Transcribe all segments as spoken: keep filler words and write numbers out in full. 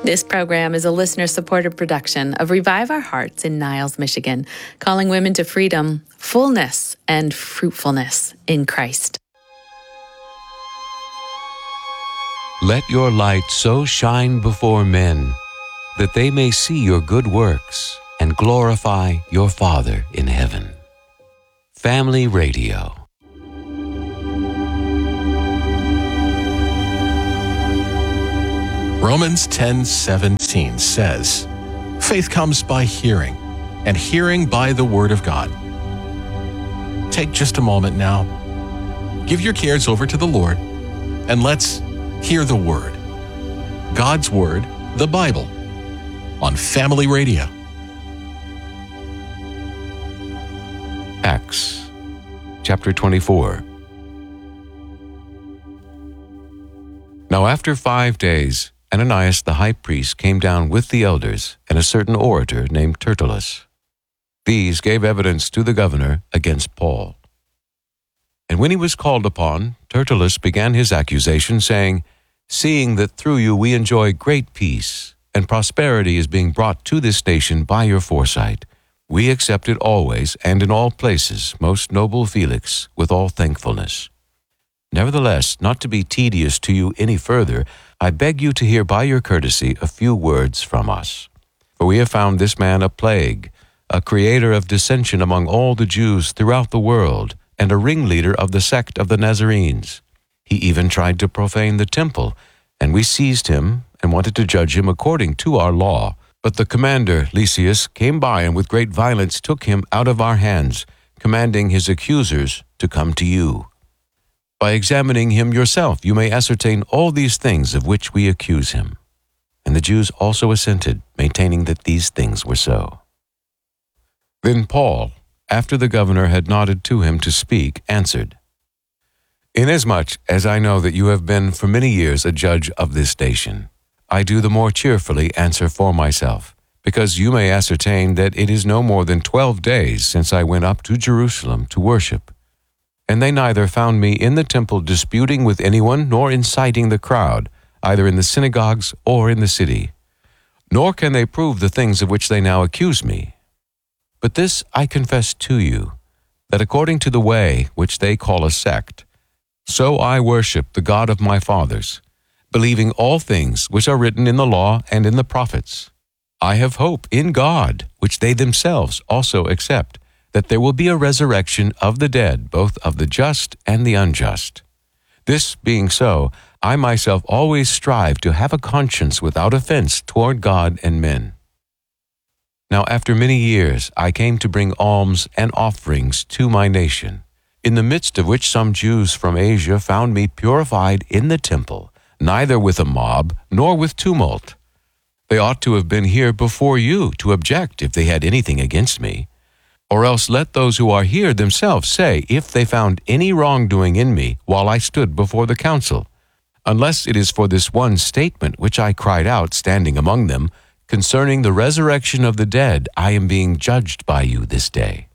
This program is a listener-supported production of Revive Our Hearts in Niles, Michigan, calling women to freedom, fullness, and fruitfulness in Christ. Let your light so shine before men that they may see your good works and glorify your Father in heaven. Family Radio. Romans ten seventeen says, "Faith comes by hearing, and hearing by the Word of God." Take just a moment now. Give your cares over to the Lord, and let's hear the Word. God's Word, the Bible, on Family Radio. Acts, chapter twenty-four. Now after five days, Ananias the high priest came down with the elders and a certain orator named Tertullus. These gave evidence to the governor against Paul. And when he was called upon, Tertullus began his accusation, saying, "Seeing that through you we enjoy great peace, and prosperity is being brought to this nation by your foresight, we accept it always and in all places, most noble Felix, with all thankfulness. Nevertheless, not to be tedious to you any further, I beg you to hear by your courtesy a few words from us. For we have found this man a plague, a creator of dissension among all the Jews throughout the world, and a ringleader of the sect of the Nazarenes. He even tried to profane the temple, and we seized him and wanted to judge him according to our law. But the commander, Lysias, came by and with great violence took him out of our hands, commanding his accusers to come to you. By examining him yourself, you may ascertain all these things of which we accuse him." And the Jews also assented, maintaining that these things were so. Then Paul, after the governor had nodded to him to speak, answered, "Inasmuch as I know that you have been for many years a judge of this nation, I do the more cheerfully answer for myself, because you may ascertain that it is no more than twelve days since I went up to Jerusalem to worship. And they neither found me in the temple disputing with anyone, nor inciting the crowd, either in the synagogues or in the city. Nor can they prove the things of which they now accuse me. But this I confess to you, that according to the way which they call a sect, so I worship the God of my fathers, believing all things which are written in the law and in the prophets. I have hope in God, which they themselves also accept, that there will be a resurrection of the dead, both of the just and the unjust. This being so, I myself always strive to have a conscience without offense toward God and men. Now after many years I came to bring alms and offerings to my nation, in the midst of which some Jews from Asia found me purified in the temple, neither with a mob nor with tumult. They ought to have been here before you to object if they had anything against me. Or else let those who are here themselves say if they found any wrongdoing in me while I stood before the council, unless it is for this one statement which I cried out standing among them, concerning the resurrection of the dead, I am being judged by you this day."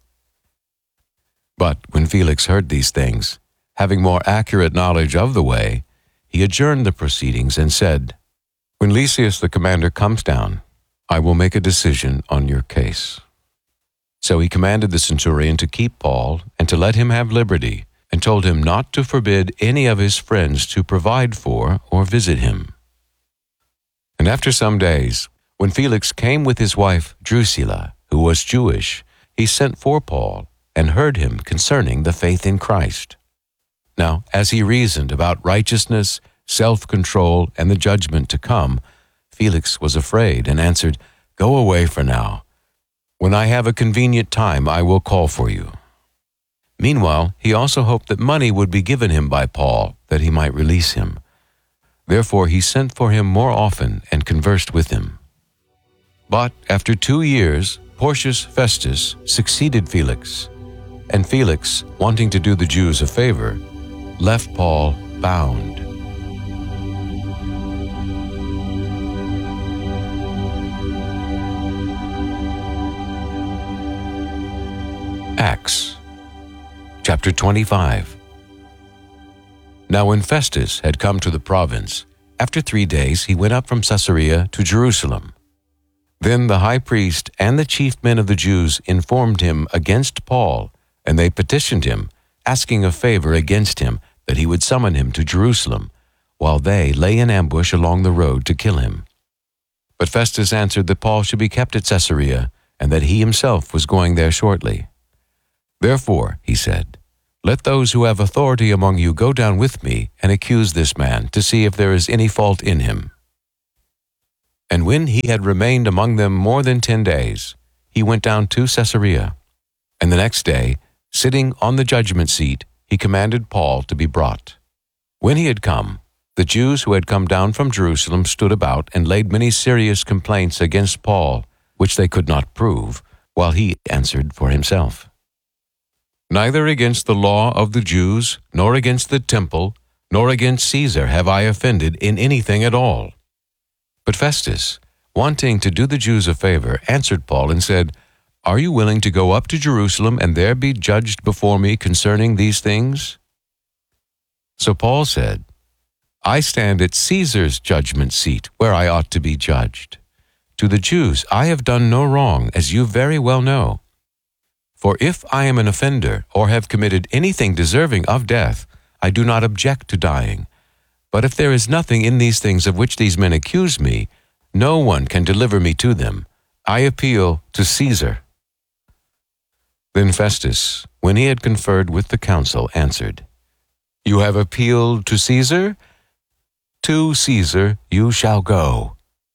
But when Felix heard these things, having more accurate knowledge of the way, he adjourned the proceedings and said, "When Lysias the commander comes down, I will make a decision on your case." So he commanded the centurion to keep Paul and to let him have liberty, and told him not to forbid any of his friends to provide for or visit him. And after some days, when Felix came with his wife Drusilla, who was Jewish, he sent for Paul and heard him concerning the faith in Christ. Now, as he reasoned about righteousness, self-control, and the judgment to come, Felix was afraid and answered, "Go away for now. When I have a convenient time, I will call for you." Meanwhile, he also hoped that money would be given him by Paul, that he might release him. Therefore he sent for him more often and conversed with him. But after two years, Porcius Festus succeeded Felix, and Felix, wanting to do the Jews a favor, left Paul bound. Acts, chapter twenty-five. Now when Festus had come to the province, after three days he went up from Caesarea to Jerusalem. Then the high priest and the chief men of the Jews informed him against Paul, and they petitioned him, asking a favor against him, that he would summon him to Jerusalem, while they lay in ambush along the road to kill him. But Festus answered that Paul should be kept at Caesarea, and that he himself was going there shortly. Therefore, he said, let those who have authority among you go down with me and accuse this man, to see if there is any fault in him. And when he had remained among them more than ten days, he went down to Caesarea. And the next day, sitting on the judgment seat, he commanded Paul to be brought. When he had come, the Jews who had come down from Jerusalem stood about and laid many serious complaints against Paul, which they could not prove, while he answered for himself. Neither against the law of the Jews, nor against the temple, nor against Caesar have I offended in anything at all. But Festus, wanting to do the Jews a favor, answered Paul and said, Are you willing to go up to Jerusalem and there be judged before me concerning these things? So Paul said, I stand at Caesar's judgment seat, where I ought to be judged. To the Jews I have done no wrong, as you very well know. For if I am an offender, or have committed anything deserving of death, I do not object to dying. But if there is nothing in these things of which these men accuse me, no one can deliver me to them. I appeal to Caesar. Then Festus, when he had conferred with the council, answered, You have appealed to Caesar? To Caesar you shall go.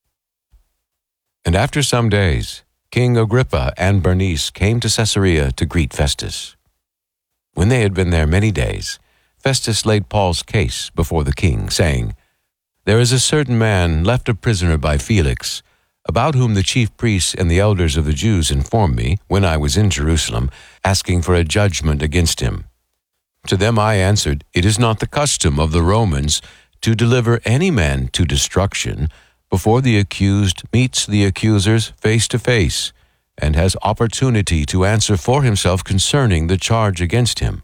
And after some days, King Agrippa and Bernice came to Caesarea to greet Festus. When they had been there many days, Festus laid Paul's case before the king, saying, There is a certain man left a prisoner by Felix, about whom the chief priests and the elders of the Jews informed me when I was in Jerusalem, asking for a judgment against him. To them I answered, It is not the custom of the Romans to deliver any man to destruction before the accused meets the accusers face to face, and has opportunity to answer for himself concerning the charge against him.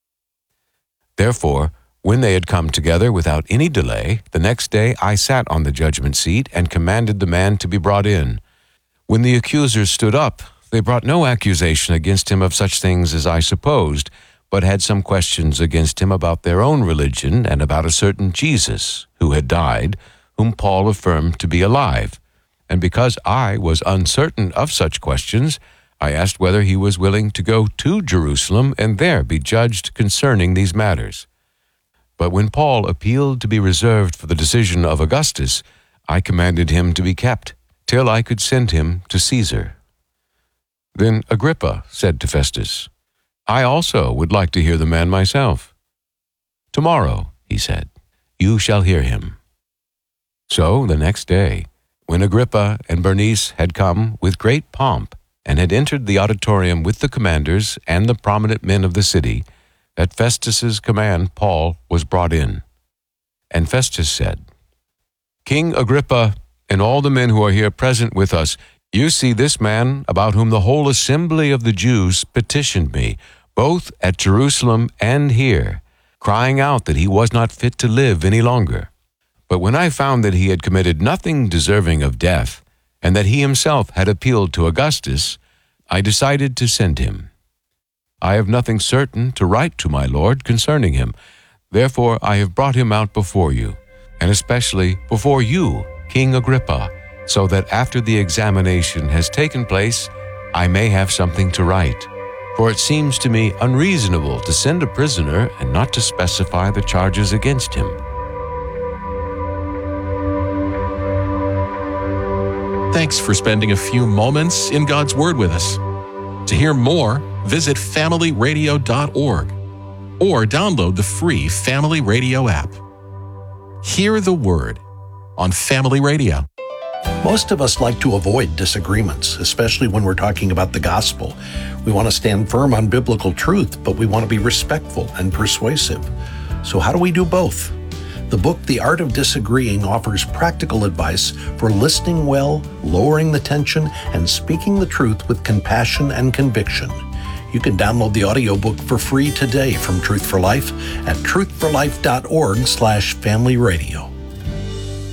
Therefore, when they had come together without any delay, the next day I sat on the judgment seat and commanded the man to be brought in. When the accusers stood up, they brought no accusation against him of such things as I supposed, but had some questions against him about their own religion and about a certain Jesus who had died, whom Paul affirmed to be alive. And because I was uncertain of such questions, I asked whether he was willing to go to Jerusalem and there be judged concerning these matters. But when Paul appealed to be reserved for the decision of Augustus, I commanded him to be kept, till I could send him to Caesar. Then Agrippa said to Festus, I also would like to hear the man myself. Tomorrow, he said, you shall hear him. So the next day, when Agrippa and Bernice had come with great pomp and had entered the auditorium with the commanders and the prominent men of the city, at Festus's command Paul was brought in. And Festus said, King Agrippa, and all the men who are here present with us, you see this man about whom the whole assembly of the Jews petitioned me, both at Jerusalem and here, crying out that he was not fit to live any longer. But when I found that he had committed nothing deserving of death, and that he himself had appealed to Augustus, I decided to send him. I have nothing certain to write to my lord concerning him. Therefore I have brought him out before you, and especially before you, King Agrippa, so that after the examination has taken place, I may have something to write. For it seems to me unreasonable to send a prisoner and not to specify the charges against him. Thanks for spending a few moments in God's Word with us. To hear more, visit family radio dot org or download the free Family Radio app. Hear the Word on Family Radio. Most of us like to avoid disagreements, especially when we're talking about the gospel. We want to stand firm on biblical truth, but we want to be respectful and persuasive. So how do we do both? The book, The Art of Disagreeing, offers practical advice for listening well, lowering the tension, and speaking the truth with compassion and conviction. You can download the audiobook for free today from Truth for Life at truth for life dot org slash family radio.